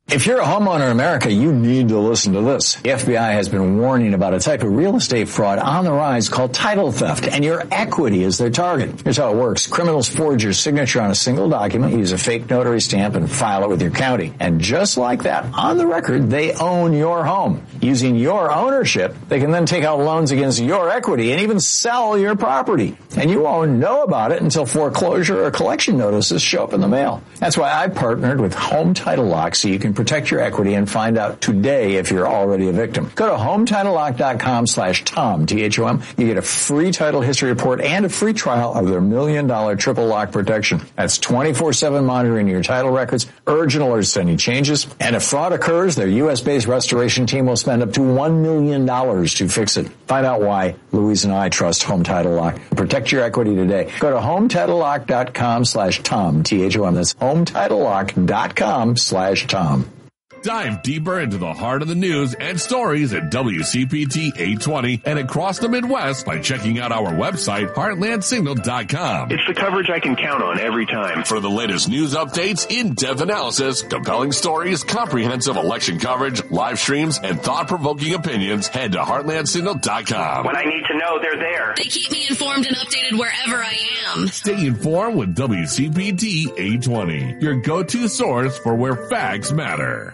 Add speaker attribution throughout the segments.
Speaker 1: If you're a homeowner in America, you need to listen to this. The FBI has been warning about a type of real estate fraud on the rise called title theft, and your equity is their target. Here's how it works. Criminals forge your signature on a single document, use a fake notary stamp, and file it with your county. And just like that, on the record, they own your home. Using your ownership, they can then take out loans against your equity and even sell your property. And you won't know about it until foreclosure or collection notices show up in the mail. That's why I partnered with Home Title Lock so you can protect your equity and find out today if you're already a victim. Go to HometitleLock.com/Tom, T-H-O-M. You get a free title history report and a free trial of their $1 million triple lock protection. That's 24/7 monitoring your title records, urgent alerts to any changes. And if fraud occurs, their U.S.-based restoration team will spend up to $1 million to fix it. Find out why Louise and I trust Home Title Lock. Protect your equity today. Go to HometitleLock.com/Tom, T-H-O-M. That's HometitleLock.com/Tom.
Speaker 2: Dive deeper into the heart of the news and stories at WCPT 820 and across the Midwest by checking out our website, heartlandsignal.com.
Speaker 3: It's the coverage I can count on every time.
Speaker 2: For the latest news updates, in-depth analysis, compelling stories, comprehensive election coverage, live streams, and thought-provoking opinions, head to heartlandsignal.com.
Speaker 3: When I need to know, they're there.
Speaker 4: They keep me informed and updated wherever I am.
Speaker 2: Stay informed with WCPT 820, your go-to source for where facts matter.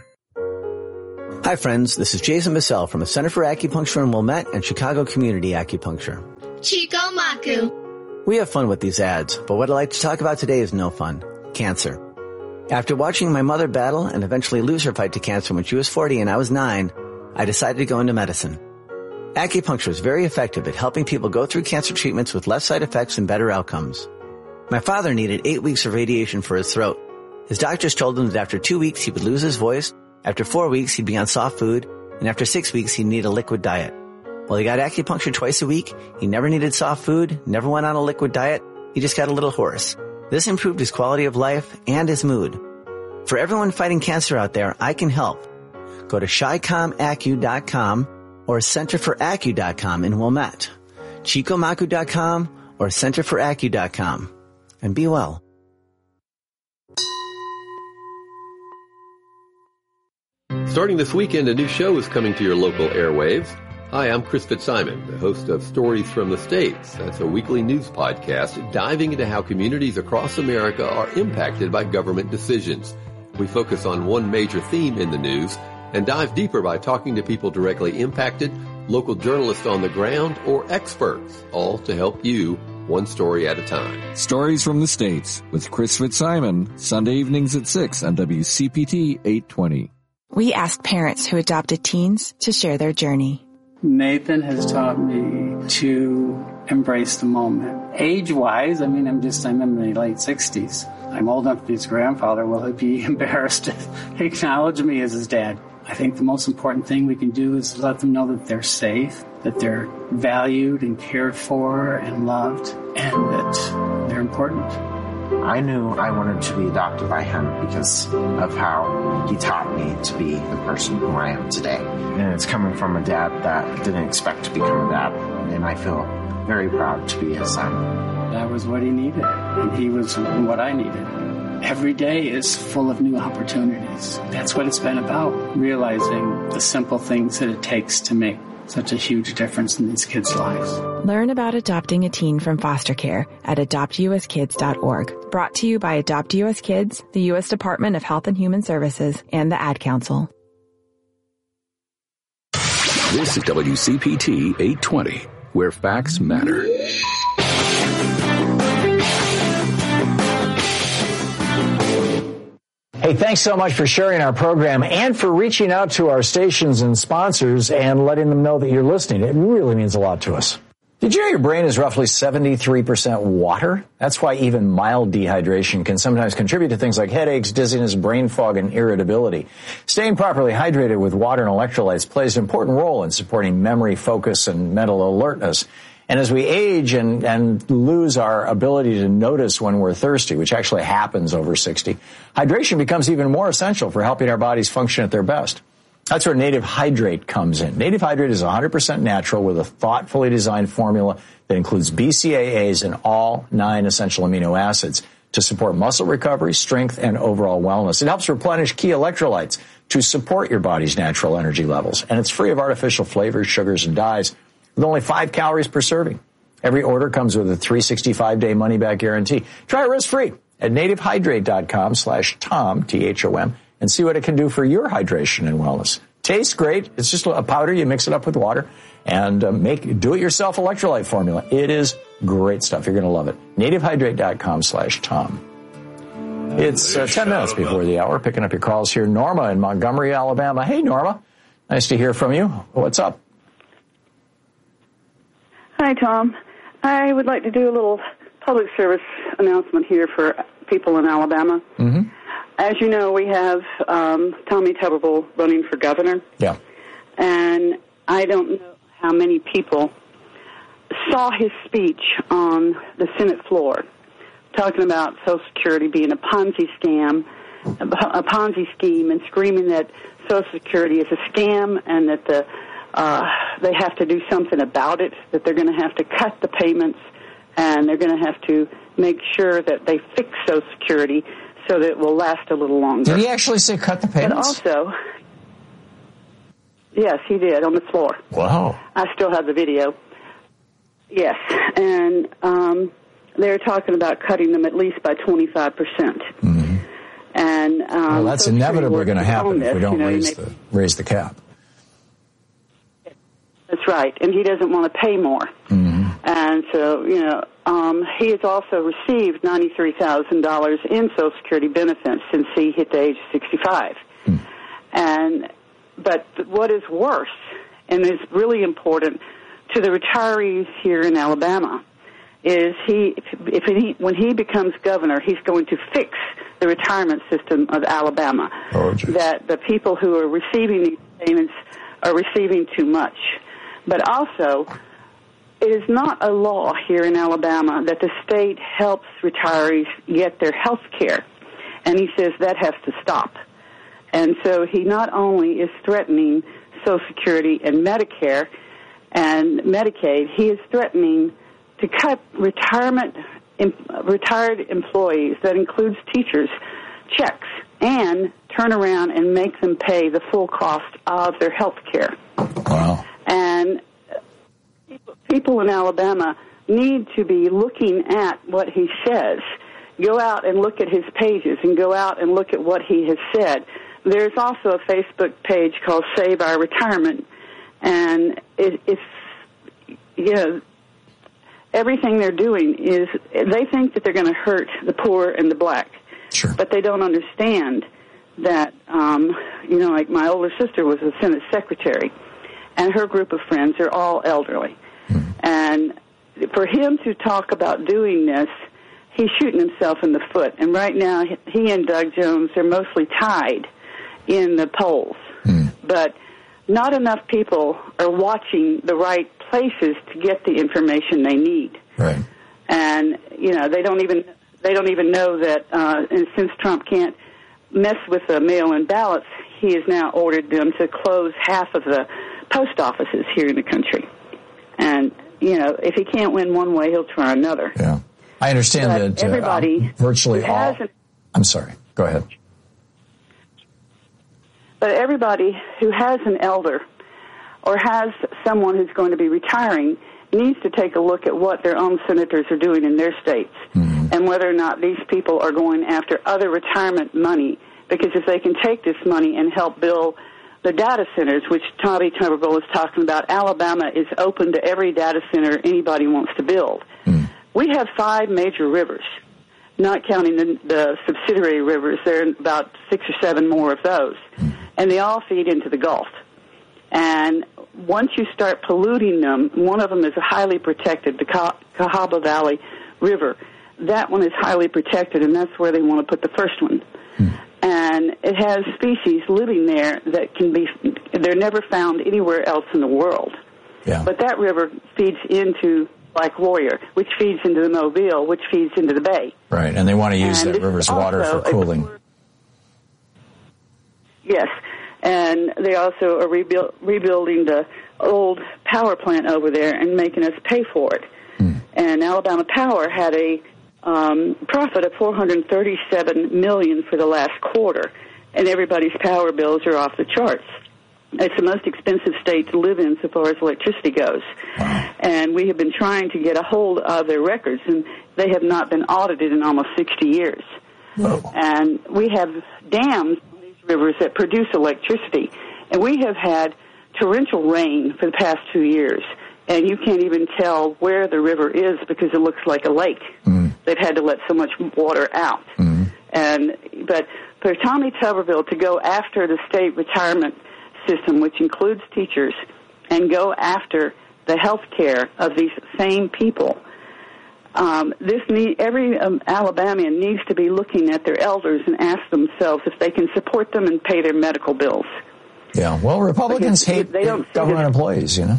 Speaker 5: Hi friends, this is Jason Bissell from the Center for Acupuncture in Wilmette and Chicago Community Acupuncture.
Speaker 6: Chico Maku.
Speaker 5: We have fun with these ads, but what I'd like to talk about today is no fun. Cancer. After watching my mother battle and eventually lose her fight to cancer when she was 40 and I was 9, I decided to go into medicine. Acupuncture is very effective at helping people go through cancer treatments with less side effects and better outcomes. My father needed 8 weeks of radiation for his throat. His doctors told him that after 2 weeks he would lose his voice, after 4 weeks he'd be on soft food, and after 6 weeks he'd need a liquid diet. Well, he got acupuncture twice a week, he never needed soft food, never went on a liquid diet, he just got a little hoarse. This improved his quality of life and his mood. For everyone fighting cancer out there, I can help. Go to ChiComAcu.com or CenterForAcu.com in Wilmette, ChicoMaku.com or CenterForAcu.com, and be well.
Speaker 7: Starting this weekend, a new show is coming to your local airwaves. Hi, I'm Chris Fitzsimon, the host of Stories from the States. That's a weekly news podcast diving into how communities across America are impacted by government decisions. We focus on one major theme in the news and dive deeper by talking to people directly impacted, local journalists on the ground, or experts, all to help you one story at a time.
Speaker 8: Stories from the States with Chris Fitzsimon, Sunday evenings at 6 on WCPT 820.
Speaker 9: We asked parents who adopted teens to share their journey.
Speaker 10: Nathan has taught me to embrace the moment. Age-wise, I'm in the late 60s. I'm old enough to be his grandfather. Will he be embarrassed to acknowledge me as his dad? I think the most important thing we can do is let them know that they're safe, that they're valued and cared for and loved, and that they're important.
Speaker 11: I knew I wanted to be adopted by him because of how he taught me to be the person who I am today. And it's coming from a dad that didn't expect to become a dad, and I feel very proud to be his son.
Speaker 10: That was what he needed, and he was what I needed. Every day is full of new opportunities. That's what it's been about, realizing the simple things that it takes to make such a huge difference in these kids' lives.
Speaker 9: Learn about adopting a teen from foster care at adoptuskids.org. Brought to you by Adopt U.S. Kids, the U.S. Department of Health and Human Services, and the Ad Council.
Speaker 12: This is WCPT 820, where facts matter.
Speaker 1: Hey, thanks so much for sharing our program and for reaching out to our stations and sponsors and letting them know that you're listening. It really means a lot to us. Did you know your brain is roughly 73% water? That's why even mild dehydration can sometimes contribute to things like headaches, dizziness, brain fog, and irritability. Staying properly hydrated with water and electrolytes plays an important role in supporting memory, focus, and mental alertness. And as we age and lose our ability to notice when we're thirsty, which actually happens over 60, hydration becomes even more essential for helping our bodies function at their best. That's where Native Hydrate comes in. Native Hydrate is 100% natural with a thoughtfully designed formula that includes BCAAs and all 9 essential amino acids to support muscle recovery, strength, and overall wellness. It helps replenish key electrolytes to support your body's natural energy levels. And it's free of artificial flavors, sugars, and dyes with only 5 calories per serving. Every order comes with a 365-day money-back guarantee. Try it risk-free at nativehydrate.com/Tom, T-H-O-M, and see what it can do for your hydration and wellness. Tastes great. It's just a powder. You mix it up with water and make do-it-yourself electrolyte formula. It is great stuff. You're going to love it. nativehydrate.com/Tom. It's 10 minutes before the hour. Picking up your calls here. Norma in Montgomery, Alabama. Hey, Norma. Nice to hear from you. What's up?
Speaker 13: Hi, Tom. I would like to do a little public service announcement here for people in Alabama.
Speaker 1: Mm-hmm.
Speaker 13: As you know, we have Tommy Tuberville running for governor.
Speaker 1: Yeah.
Speaker 13: And I don't know how many people saw his speech on the Senate floor talking about Social Security being a Ponzi scheme, and screaming that Social Security is a scam and that they have to do something about it, that they're going to have to cut the payments and they're going to have to make sure that they fix Social Security so that it will last a little longer.
Speaker 1: Did he actually say cut the payments?
Speaker 13: But also, yes, he did on the floor.
Speaker 1: Wow.
Speaker 13: I still have the video. Yes, and they're talking about cutting them at least by 25%.
Speaker 1: Mm-hmm.
Speaker 13: And
Speaker 1: well, that's inevitably going to happen if we don't raise the cap.
Speaker 13: That's right, and he doesn't want to pay more.
Speaker 1: Mm-hmm.
Speaker 13: And so, he has also received $93,000 in Social Security benefits since he hit the age of 65. But what is worse, and is really important to the retirees here in Alabama, is when he becomes governor, he's going to fix the retirement system of Alabama. That the people who are receiving these payments are receiving too much. But also, it is not a law here in Alabama that the state helps retirees get their health care. And he says that has to stop. And so he not only is threatening Social Security and Medicare and Medicaid, he is threatening to cut retired employees, that includes teachers, checks, and turn around and make them pay the full cost of their health care.
Speaker 1: Wow.
Speaker 13: And people in Alabama need to be looking at what he says. Go out and look at his pages and go out and look at what he has said. There's also a Facebook page called Save Our Retirement, and it's everything they're doing is they think that they're going to hurt the poor and the black.
Speaker 1: Sure.
Speaker 13: But they don't understand that, like my older sister was a Senate secretary, and her group of friends are all elderly. Mm-hmm. And for him to talk about doing this, he's shooting himself in the foot. And right now, he and Doug Jones are mostly tied in the polls. Mm. But not enough people are watching the right places to get the information they need.
Speaker 1: Right.
Speaker 13: And, they don't even know that, and since Trump can't mess with the mail-in ballots, he has now ordered them to close half of the post offices here in the country. And, if he can't win one way, he'll try another.
Speaker 1: Yeah. I understand
Speaker 13: but
Speaker 1: that
Speaker 13: everybody
Speaker 1: virtually all... I'm sorry. Go ahead.
Speaker 13: But everybody who has an elder or has someone who's going to be retiring needs to take a look at what their own senators are doing in their states, mm-hmm. and whether or not these people are going after other retirement money. Because if they can take this money and help build the data centers, which Tommy Tuberville is talking about, Alabama is open to every data center anybody wants to build. Mm. We have 5 major rivers, not counting the subsidiary rivers. There are about 6 or 7 more of those, and they all feed into the Gulf. And once you start polluting them, one of them is highly protected, the Cahaba Valley River. That one is highly protected, and that's where they want to put the first one. And it has species living there that they're never found anywhere else in the world.
Speaker 1: Yeah.
Speaker 13: But that river feeds into Black Warrior, which feeds into the Mobile, which feeds into the bay.
Speaker 1: Right, and they want to use that river's water for cooling.
Speaker 13: Yes, and they also are rebuilding the old power plant over there and making us pay for it. And Alabama Power had a profit of $437 million for the last quarter, and everybody's power bills are off the charts. It's the most expensive state to live in so far as electricity goes. And we have been trying to get a hold of their records, and they have not been audited in almost 60 years. Whoa. And we have dams on these rivers that produce electricity, and we have had torrential rain for the past 2 years, and you can't even tell where the river is because it looks like a lake. They've had to let so much water out. But for Tommy Tuberville to go after the state retirement system, which includes teachers, and go after the health care of these same people, every Alabamian needs to be looking at their elders and ask themselves if they can support them and pay their medical bills.
Speaker 1: Yeah, well, Republicans hate government employees, you know.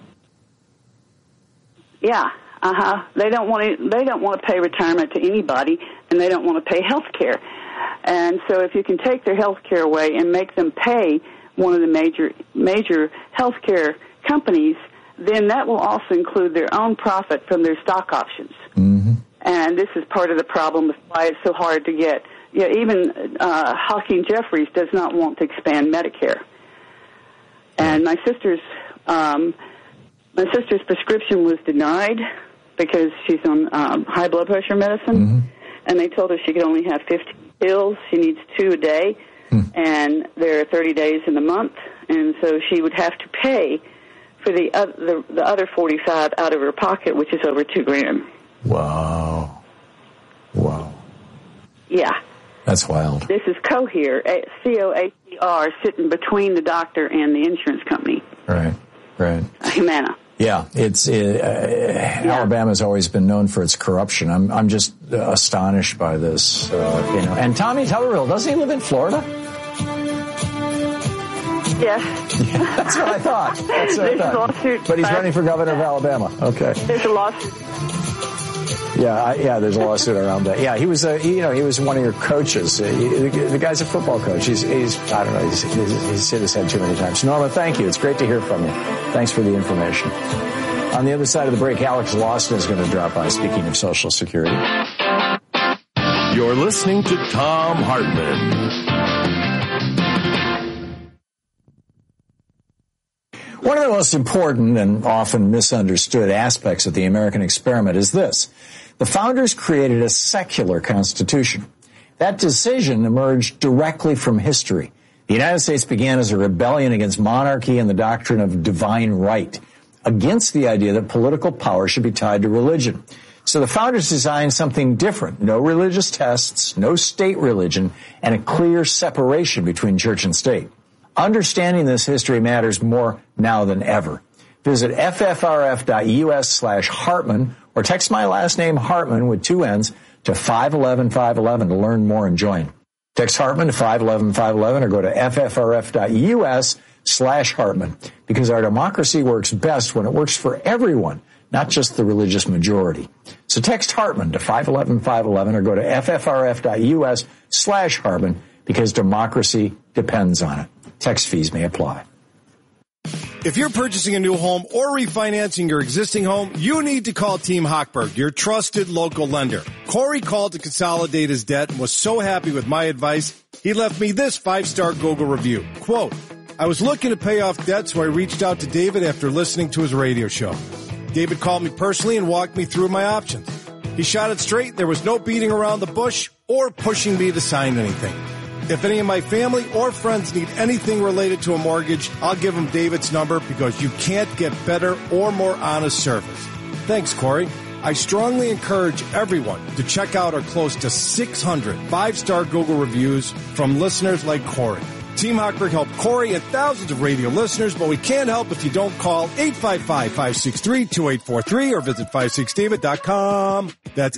Speaker 13: Yeah, They don't want to pay retirement to anybody, and they don't want to pay health care. And so, if you can take their health care away and make them pay one of the major health care companies, then that will also include their own profit from their stock options. Mm-hmm. And this is part of the problem with why it's so hard to get. You know, even Hakeem Jeffries does not want to expand Medicare. And my sister's prescription was denied because she's on high blood pressure medicine, mm-hmm. and they told her she could only have 50 pills. She needs 2 a day, and there are 30 days in the month, and so she would have to pay for the other 45 out of her pocket, which is over $2,000.
Speaker 1: Wow.
Speaker 13: Yeah.
Speaker 1: That's wild.
Speaker 13: This is Cohere, C-O-H-E-R, sitting between the doctor and the insurance company.
Speaker 1: Right.
Speaker 13: Humana.
Speaker 1: Yeah, Alabama's always been known for its corruption. I'm just astonished by this. And Tommy Tuberville, doesn't he live in Florida?
Speaker 13: Yes.
Speaker 1: Yeah, that's what I thought.
Speaker 13: There's a lawsuit.
Speaker 1: But he's running for governor of Alabama. Okay.
Speaker 13: There's a lawsuit.
Speaker 1: Yeah, there's a lawsuit around that. Yeah, he was one of your coaches. The guy's a football coach. He's I don't know, he's hit his head too many times. Norma, thank you. It's great to hear from you. Thanks for the information. On the other side of the break, Alex Lawson is going to drop by, speaking of Social Security.
Speaker 2: You're listening to Thom Hartmann.
Speaker 1: One of the most important and often misunderstood aspects of the American experiment is this. The founders created a secular constitution. That decision emerged directly from history. The United States began as a rebellion against monarchy and the doctrine of divine right, against the idea that political power should be tied to religion. So the founders designed something different. No religious tests, no state religion, and a clear separation between church and state. Understanding this history matters more now than ever. Visit ffrf.us/Hartman or text my last name Hartman with 2 N's to 511-511 to learn more and join. Text Hartman to 511-511 or go to ffrf.us/Hartman, because our democracy works best when it works for everyone, not just the religious majority. So text Hartman to 511-511 or go to ffrf.us/Hartman, because democracy depends on it. Text fees may apply.
Speaker 14: If you're purchasing a new home or refinancing your existing home, you need to call Team Hochberg, your trusted local lender. Corey called to consolidate his debt and was so happy with my advice, he left me this 5-star Google review. Quote, I was looking to pay off debt, so I reached out to David after listening to his radio show. David called me personally and walked me through my options. He shot it straight. There was no beating around the bush or pushing me to sign anything. If any of my family or friends need anything related to a mortgage, I'll give them David's number, because you can't get better or more honest service. Thanks, Corey. I strongly encourage everyone to check out our close to 600 5-star Google reviews from listeners like Corey. Team Hochberg helped Corey and thousands of radio listeners, but we can't help if you don't call 855-563-2843 or visit 56david.com. That's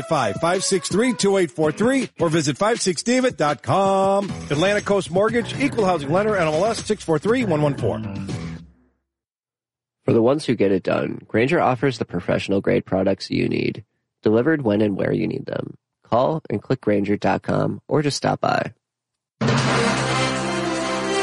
Speaker 14: 855-563-2843 or visit 56david.com. Atlantic Coast Mortgage, Equal Housing Lender, NMLS 643114.
Speaker 15: For the ones who get it done, Grainger offers the professional-grade products you need, delivered when and where you need them. Call and click Grainger.com or just stop by.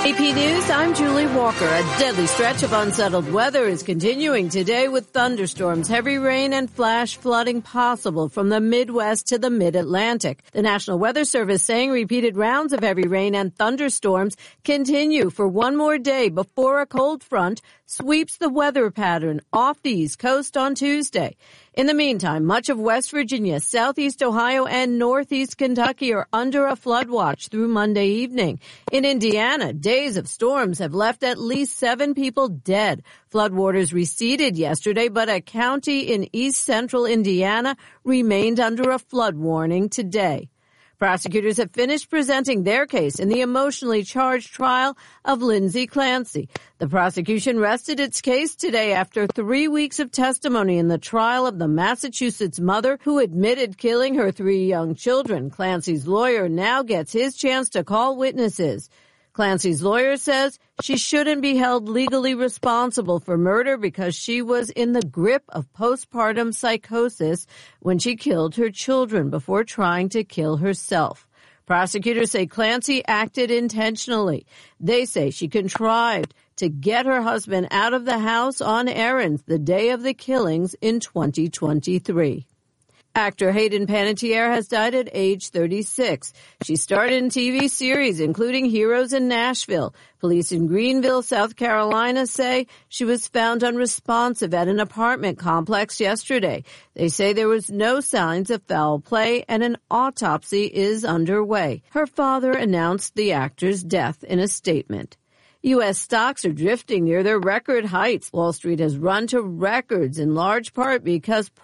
Speaker 16: AP News, I'm Julie Walker. A deadly stretch of unsettled weather is continuing today with thunderstorms, heavy rain, and flash flooding possible from the Midwest to the Mid-Atlantic. The National Weather Service saying repeated rounds of heavy rain and thunderstorms continue for one more day before a cold front sweeps the weather pattern off the East Coast on Tuesday. In the meantime, much of West Virginia, Southeast Ohio, and Northeast Kentucky are under a flood watch through Monday evening. In Indiana, days of storms have left at least 7 people dead. Floodwaters receded yesterday, but a county in east central Indiana remained under a flood warning today. Prosecutors have finished presenting their case in the emotionally charged trial of Lindsay Clancy. The prosecution rested its case today after 3 weeks of testimony in the trial of the Massachusetts mother who admitted killing her 3 young children. Clancy's lawyer now gets his chance to call witnesses. Clancy's lawyer says she shouldn't be held legally responsible for murder because she was in the grip of postpartum psychosis when she killed her children before trying to kill herself. Prosecutors say Clancy acted intentionally. They say she contrived to get her husband out of the house on errands the day of the killings in 2023. Actor Hayden Panettiere has died at age 36. She starred in TV series, including Heroes in Nashville. Police in Greenville, South Carolina, say she was found unresponsive at an apartment complex yesterday. They say there was no signs of foul play and an autopsy is underway. Her father announced the actor's death in a statement. U.S. stocks are drifting near their record heights. Wall Street has run to records in large part because